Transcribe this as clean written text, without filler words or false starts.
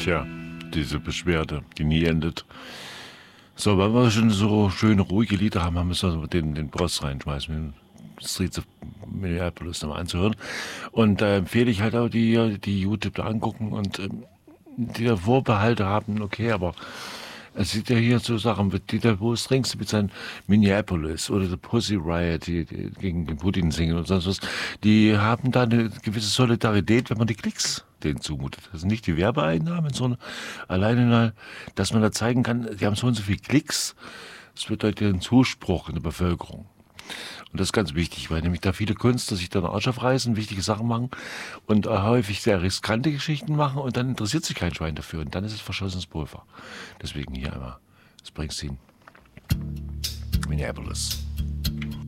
Tja, diese Beschwerde, die nie endet. So, weil wir schon so schöne, ruhige Lieder haben, haben wir so den Bros reinschmeißen, den Streets of Minneapolis nochmal anzuhören. Und da empfehle ich halt auch die YouTube da angucken und die da Vorbehalte haben, okay, aber es sieht ja hier so Sachen wie Dieter Boos-Rings mit seinem Minneapolis oder The Pussy Riot, die gegen den Putin singen und sonst was. Die haben da eine gewisse Solidarität, wenn man die Klicks denen zumutet. Das sind nicht die Werbeeinnahmen, sondern alleine, dass man da zeigen kann, die haben so und so viele Klicks. Das bedeutet einen Zuspruch in der Bevölkerung. Und das ist ganz wichtig, weil nämlich da viele Künstler sich da den Arsch aufreißen, wichtige Sachen machen und häufig sehr riskante Geschichten machen und dann interessiert sich kein Schwein dafür und dann ist es verschossenes Pulver. Deswegen hier einmal Springsteen, Minneapolis.